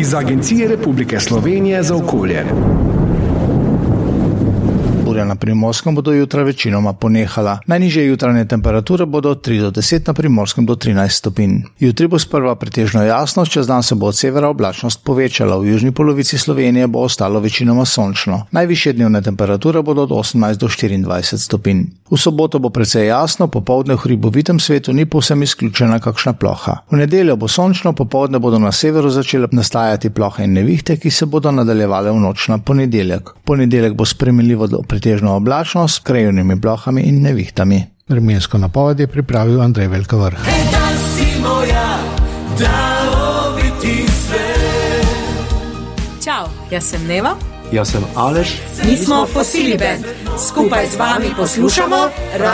iz Agencije Republike Slovenije za okolje. Burja na Primorskem bodo jutra večinoma ponehala. Najnižje jutranje temperature bodo od 3 do 10, na Primorskem do 13 stopinj. Jutri bo sprva pretežno jasno, čez dan se bo od severa oblačnost povečala. V južni polovici Slovenije bo ostalo večinoma sončno. Najvišje dnevne temperature bodo od 18 do 24 stopinj. V soboto bo precej jasno, popoldne v hribovitem svetu ni povsem izključena kakšna ploha. V nedeljo bo sončno, popoldne bodo na severu začele nastajati plohe in nevihte, ki se bodo nadaljevale v noč na ponedeljek. Ponedeljek bo spremenljivo pretežno oblačno s krajevnimi plohami in nevihtami. Vremensko napoved je pripravil Andrej Velkavrh. Čau, jaz sem Neva. Jaz sem Aleš. Mi smo Fosili Band. Skupaj z vami poslušamo